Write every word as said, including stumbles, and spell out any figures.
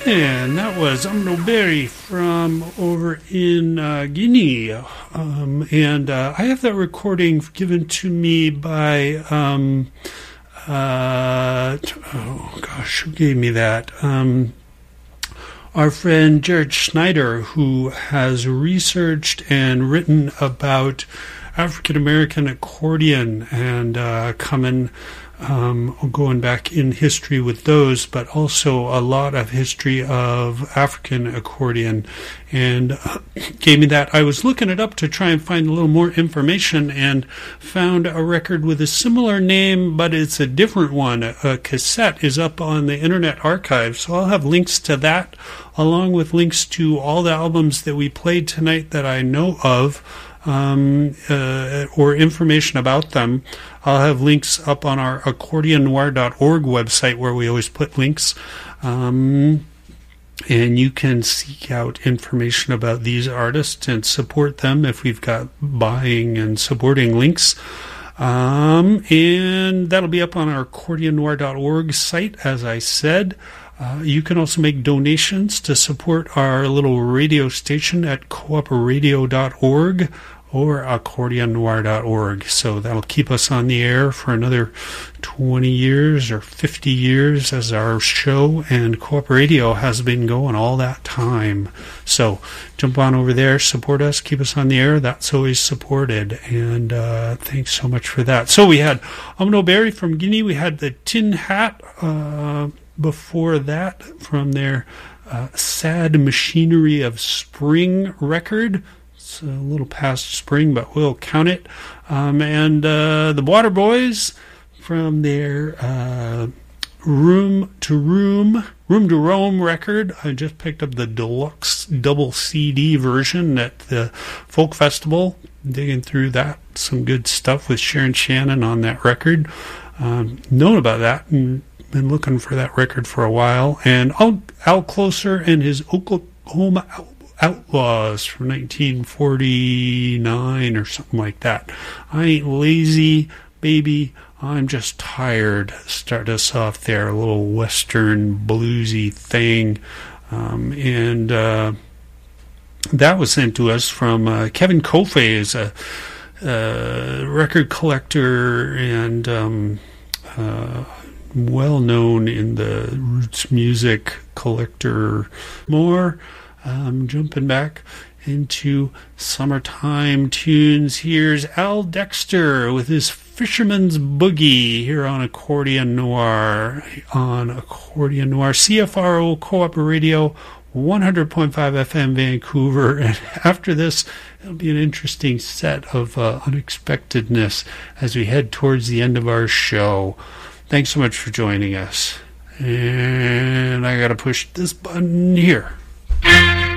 And that was Umno Berry from over in uh, Guinea. Um, and uh, I have that recording given to me by, um, uh, oh gosh, who gave me that? Um, our friend Jared Schneider, who has researched and written about African-American accordion and uh, coming Um, going back in history with those, but also a lot of history of African accordion, and uh, gave me that. I was looking it up to try and find a little more information and found a record with a similar name, but it's a different one. A, a cassette is up on the Internet Archive, so I'll have links to that, along with links to all the albums that we played tonight that I know of, um, uh, or information about them. I'll have links up on our accordion noir dot org website, where we always put links. Um, and you can seek out information about these artists and support them if we've got buying and supporting links. Um, and that'll be up on our accordion noir dot org site, as I said. Uh, you can also make donations to support our little radio station at coop radio dot org or accordion noir dot org. So that'll keep us on the air for another twenty years or fifty years as our show, and Co-op Radio has been going all that time. So jump on over there, support us, keep us on the air. That's always supported, and uh, thanks so much for that. So we had Umno Berry from Guinea. We had the Tin Hat uh, before that from their uh, Sad Machinery of Spring record. It's a little past spring, but we'll count it. Um, and uh, the Water Boys from their uh, Room to Room, Room to Rome record. I just picked up the deluxe double C D version at the Folk Festival. Digging through that. Some good stuff with Sharon Shannon on that record. Um, known about that and been looking for that record for a while. And Al, Al Closer and his Oklahoma Outlaws from nineteen forty-nine or something like that. I ain't lazy, baby. I'm just tired. Start us off there, a little western bluesy thing. Um, and uh, that was sent to us from uh, Kevin Kofe, is a uh, record collector and um, uh, well known in the roots music collector more. Um, jumping back into summertime tunes, here's Al Dexter with his Fisherman's Boogie here on Accordion Noir, on Accordion Noir, C F R O Co-op Radio, one hundred point five F M Vancouver. And after this, it'll be an interesting set of uh, unexpectedness as we head towards the end of our show. Thanks so much for joining us. And I got to push this button here.